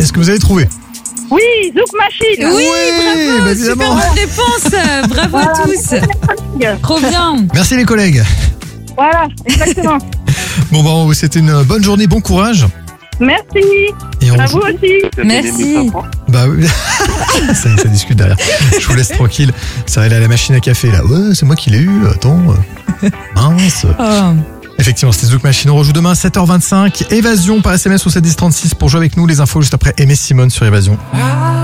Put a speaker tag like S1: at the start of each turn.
S1: est-ce que vous avez trouvé?
S2: Oui, Zouk Machine.
S3: Oui,
S1: bah
S3: bravo,
S1: évidemment.
S3: super bonne réponse. Bravo à tous. Trop bien.
S1: Merci les collègues.
S2: Voilà, exactement.
S1: Bon, bah, on va vous souhaiter une bonne journée, bon courage.
S2: Merci.
S1: Et on
S2: À
S1: joue-
S2: vous aussi.
S3: Merci.
S1: Bah oui. ça y est, ça discute derrière. Je vous laisse tranquille. Ça va aller à la machine à café là. Ouais, c'est moi qui l'ai eu. Attends. Mince.
S3: Oh.
S1: Effectivement, c'était Zouk Machine. On rejoue demain 7h25. Évasion par SMS au 71036 pour jouer avec nous. Les infos juste après Aimé Simone sur Évasion.